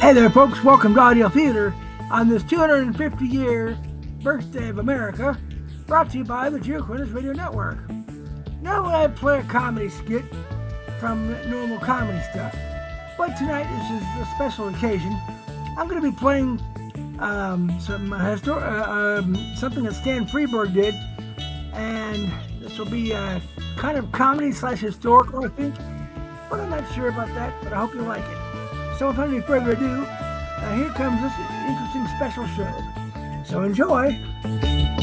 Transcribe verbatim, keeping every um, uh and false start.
Hey there, folks. Welcome to Audio Theater on this two hundred fifty year birthday of America, brought to you by the GeoQuitters Radio Network. Now I play a comedy skit from normal comedy stuff, but tonight this is a special occasion. I'm going to be playing um, some uh, histor- uh, um, something that Stan Freberg did, and this will be a kind of comedy slash historical, I think, but I'm not sure about that, but I hope you like it. So without any further ado, uh, here comes this interesting special show. So enjoy!